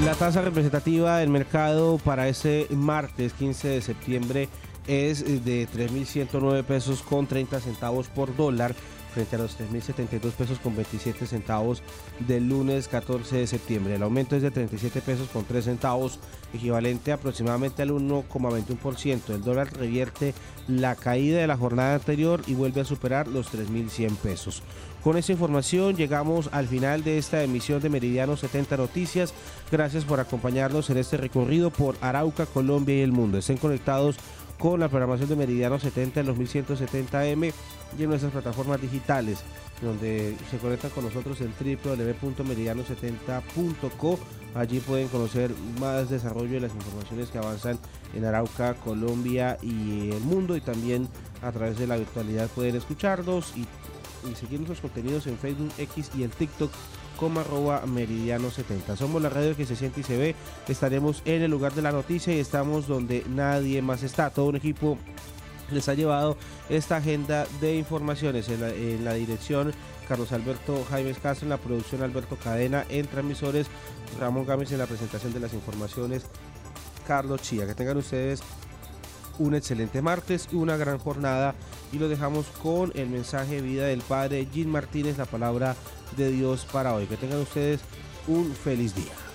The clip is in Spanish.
La tasa representativa del mercado para este martes 15 de septiembre es de 3.109 pesos con 30 centavos por dólar frente a los 3.072 pesos con 27 centavos del lunes 14 de septiembre. El aumento es de 37 pesos con 3 centavos, equivalente aproximadamente al 1,21%. El dólar revierte la caída de la jornada anterior y vuelve a superar los 3.100 pesos. Con esta información llegamos al final de esta emisión de Meridiano 70 Noticias. Gracias por acompañarnos en este recorrido por Arauca, Colombia y el mundo. Estén conectados con la programación de Meridiano 70 en los 1170M y en nuestras plataformas digitales, donde se conectan con nosotros en www.meridiano70.co. Allí pueden conocer más desarrollo de las informaciones que avanzan en Arauca, Colombia y el mundo, y también a través de la virtualidad pueden escucharnos y seguir nuestros contenidos en Facebook, X y en TikTok como @meridiano70. Somos la radio que se siente y se ve. Estaremos en el lugar de la noticia y estamos donde nadie más está. Todo un equipo les ha llevado esta agenda de informaciones. En la dirección, Carlos Alberto Jaimes Castro; en la producción, Alberto Cadena; en transmisores, Ramón Gámez; en la presentación de las informaciones, Carlos Chía. Que tengan ustedes un excelente martes y una gran jornada, y lo dejamos con el mensaje de vida del padre Jim Martínez, la palabra de Dios para hoy. Que tengan ustedes un feliz día.